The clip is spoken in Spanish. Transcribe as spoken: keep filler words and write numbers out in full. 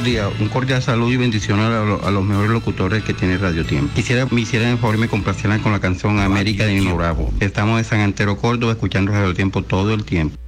buenos días. Un cordial saludo y bendiciones a, lo, a los mejores locutores que tiene Radio Tiempo. Quisiera me hicieran el favor y me complacieran con la canción América de Nino Bravo. Estamos en San Antero, Córdoba, escuchando Radio Tiempo todo el tiempo.